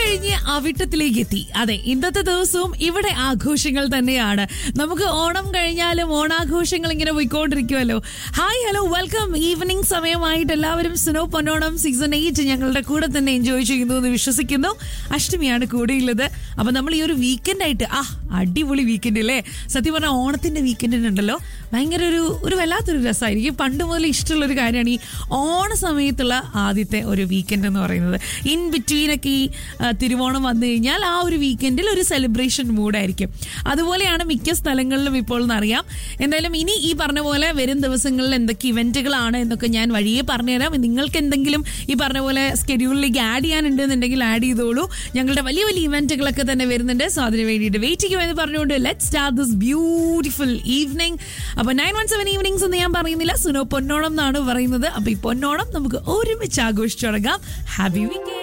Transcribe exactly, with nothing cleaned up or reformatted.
കഴിഞ്ഞ് അവിട്ടത്തിലേക്ക് എത്തി. അതെ, ഇന്നത്തെ ദിവസവും ഇവിടെ ആഘോഷങ്ങൾ തന്നെയാണ്. നമുക്ക് ഓണം കഴിഞ്ഞാലും ഓണാഘോഷങ്ങൾ ഇങ്ങനെ പോയിക്കൊണ്ടിരിക്കുമല്ലോ. Hi, hello, welcome. ഈവനിങ് സമയമായിട്ട് എല്ലാവരും സുനോ പൊന്നോണം സീസൺ എയ്റ്റ് ഞങ്ങളുടെ കൂടെ തന്നെ എൻജോയ് ചെയ്യുന്നു എന്ന് വിശ്വസിക്കുന്നു. അഷ്ടമിയാണ് കൂടെയുള്ളത്. അപ്പൊ നമ്മൾ ഈ ഒരു വീക്കെൻഡ് ആയിട്ട് ആ അടിപൊളി വീക്കെൻഡ് അല്ലേ? സത്യം പറഞ്ഞാൽ ഓണത്തിന്റെ വീക്കെൻഡിനുണ്ടല്ലോ ഭയങ്കര ഒരു ഒരു വല്ലാത്തൊരു രസമായിരിക്കും. പണ്ട് മുതൽ ഇഷ്ടമുള്ളൊരു കാര്യമാണ് ഈ ഓണ സമയത്തുള്ള ആദ്യത്തെ ഒരു വീക്കെൻഡ് എന്ന് പറയുന്നത്. ഇൻ ബിറ്റ്വീനൊക്കെ ഈ തിരുവോണം വന്നു കഴിഞ്ഞാൽ ആ ഒരു വീക്കെൻഡിൽ ഒരു സെലിബ്രേഷൻ മൂഡായിരിക്കും. അതുപോലെയാണ് മിക്ക സ്ഥലങ്ങളിലും ഇപ്പോൾ എന്നറിയാം. എന്തായാലും ഇനി ഈ പറഞ്ഞ പോലെ വരും ദിവസങ്ങളിൽ എന്തൊക്കെ ഇവന്റുകളാണ് എന്നൊക്കെ ഞാൻ വഴിയെ പറഞ്ഞുതരാം. നിങ്ങൾക്ക് എന്തെങ്കിലും ഈ പറഞ്ഞ പോലെ സ്കെഡ്യൂളിലേക്ക് ആഡ് ചെയ്യാനുണ്ട് എന്നുണ്ടെങ്കിൽ ആഡ് ചെയ്തോളൂ. ഞങ്ങളുടെ വലിയ വലിയ ഇവന്റുകളൊക്കെ തന്നെ വരുന്നുണ്ട്. സോ അതിന് വേണ്ടിയിട്ട് വെയിറ്റ് ചെയ്യുമെന്ന് പറഞ്ഞുകൊണ്ട് let's start this beautiful evening. അപ്പൊ നയൻ വൺ സെവൻ ഈവനിങ്സ് എന്ന് ഞാൻ പറയുന്നില്ല, സുനോ പൊന്നോണം എന്നാണ് പറയുന്നത്. അപ്പൊ ഈ പൊന്നോണം നമുക്ക് ഒരുമിച്ച് ആഘോഷിച്ചു തുടങ്ങാം. Happy weekend.